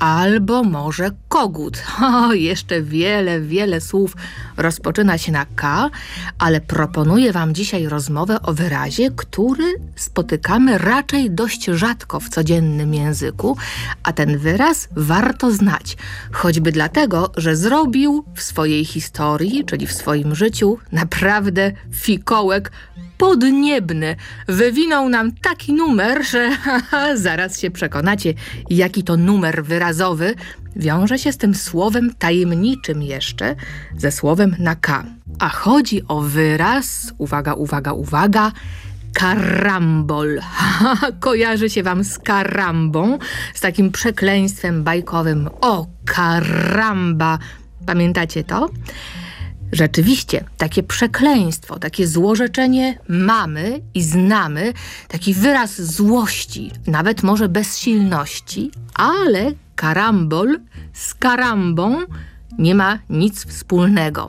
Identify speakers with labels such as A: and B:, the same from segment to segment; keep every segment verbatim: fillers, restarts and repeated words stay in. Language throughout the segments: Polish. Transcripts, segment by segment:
A: albo może kogut. O, jeszcze wiele, wiele słów rozpoczyna się na K, ale proponuję wam dzisiaj rozmowę o wyrazie, który spotykamy raczej dość rzadko w codziennym języku, a ten wyraz warto znać, choćby dlatego, że zrobił w swojej historii, czyli w swoim życiu, naprawdę fikołek podniebny. Wywinął nam taki numer, że haha, zaraz się przekonacie, jaki to numer wyrazowy wiąże się z tym słowem tajemniczym jeszcze, ze słowem na K. A chodzi o wyraz, uwaga, uwaga, uwaga, karambol. Kojarzy się wam z karambą, z takim przekleństwem bajkowym. O, karamba! Pamiętacie to? Rzeczywiście, takie przekleństwo, takie złorzeczenie mamy i znamy, taki wyraz złości, nawet może bezsilności, ale karambol z karambą nie ma nic wspólnego.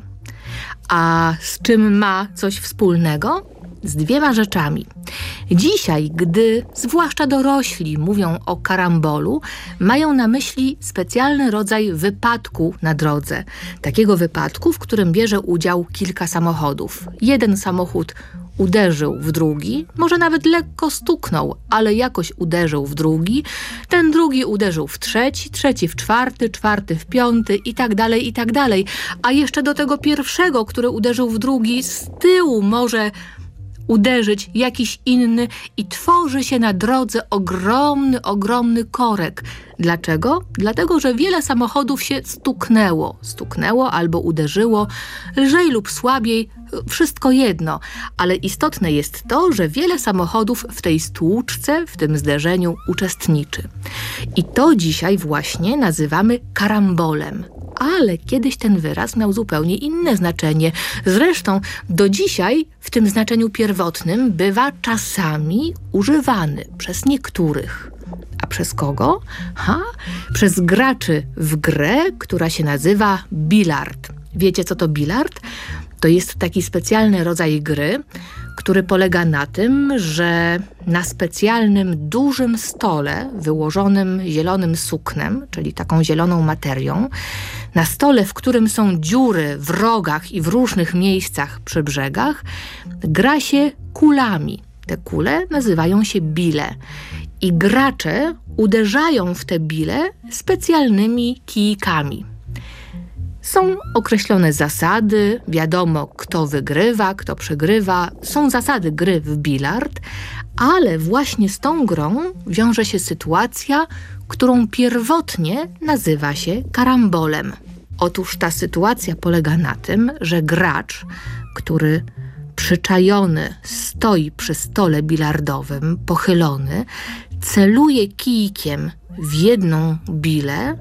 A: A z czym ma coś wspólnego? Z dwiema rzeczami. Dzisiaj, gdy zwłaszcza dorośli mówią o karambolu, mają na myśli specjalny rodzaj wypadku na drodze. Takiego wypadku, w którym bierze udział kilka samochodów. Jeden samochód uderzył w drugi, może nawet lekko stuknął, ale jakoś uderzył w drugi, ten drugi uderzył w trzeci, trzeci w czwarty, czwarty w piąty i tak dalej, i tak dalej. A jeszcze do tego pierwszego, który uderzył w drugi, z tyłu może uderzyć jakiś inny i tworzy się na drodze ogromny, ogromny korek. Dlaczego? Dlatego, że wiele samochodów się stuknęło. Stuknęło albo uderzyło, lżej lub słabiej, wszystko jedno. Ale istotne jest to, że wiele samochodów w tej stłuczce, w tym zderzeniu uczestniczy. I to dzisiaj właśnie nazywamy karambolem. Ale kiedyś ten wyraz miał zupełnie inne znaczenie. Zresztą do dzisiaj w tym znaczeniu pierwotnym bywa czasami używany przez niektórych. A przez kogo? Ha? Przez graczy w grę, która się nazywa bilard. Wiecie, co to bilard? To jest taki specjalny rodzaj gry, który polega na tym, że na specjalnym, dużym stole wyłożonym zielonym suknem, czyli taką zieloną materią, na stole, w którym są dziury w rogach i w różnych miejscach przy brzegach, gra się kulami. Te kule nazywają się bile. I gracze uderzają w te bile specjalnymi kijkami. Są określone zasady, wiadomo kto wygrywa, kto przegrywa, są zasady gry w bilard, ale właśnie z tą grą wiąże się sytuacja, którą pierwotnie nazywa się karambolem. Otóż ta sytuacja polega na tym, że gracz, który przyczajony stoi przy stole bilardowym, pochylony, celuje kijkiem w jedną bilę,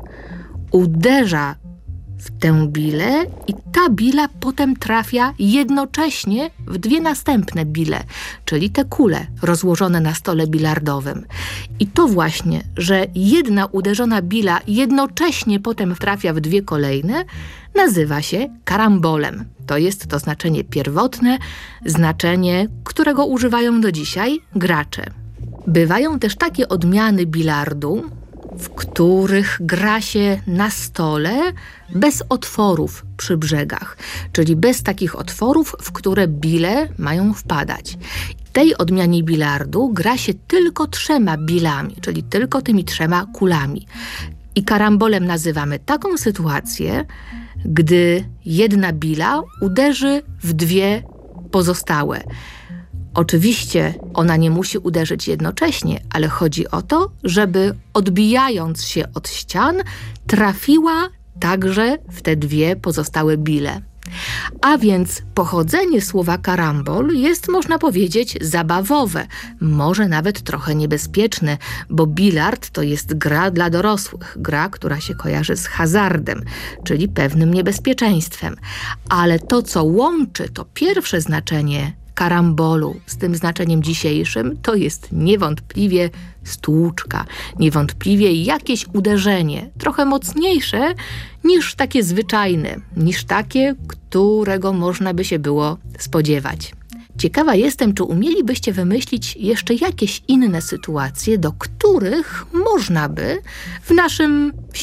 A: uderza w tę bilę i ta bila potem trafia jednocześnie w dwie następne bile, czyli te kule rozłożone na stole bilardowym. I to właśnie, że jedna uderzona bila jednocześnie potem trafia w dwie kolejne, nazywa się karambolem. To jest to znaczenie pierwotne, znaczenie, którego używają do dzisiaj gracze. Bywają też takie odmiany bilardu, w których gra się na stole bez otworów przy brzegach, czyli bez takich otworów, w które bile mają wpadać. W tej odmianie bilardu gra się tylko trzema bilami, czyli tylko tymi trzema kulami. I karambolem nazywamy taką sytuację, gdy jedna bila uderzy w dwie pozostałe. Oczywiście ona nie musi uderzyć jednocześnie, ale chodzi o to, żeby odbijając się od ścian, trafiła także w te dwie pozostałe bile. A więc pochodzenie słowa karambol jest, można powiedzieć, zabawowe, może nawet trochę niebezpieczne, bo bilard to jest gra dla dorosłych, gra, która się kojarzy z hazardem, czyli pewnym niebezpieczeństwem. Ale to, co łączy to pierwsze znaczenie karambolu z tym znaczeniem dzisiejszym, to jest niewątpliwie stłuczka, niewątpliwie jakieś uderzenie, trochę mocniejsze niż takie zwyczajne, niż takie, którego można by się było spodziewać. Ciekawa jestem, czy umielibyście wymyślić jeszcze jakieś inne sytuacje, do których można by w naszym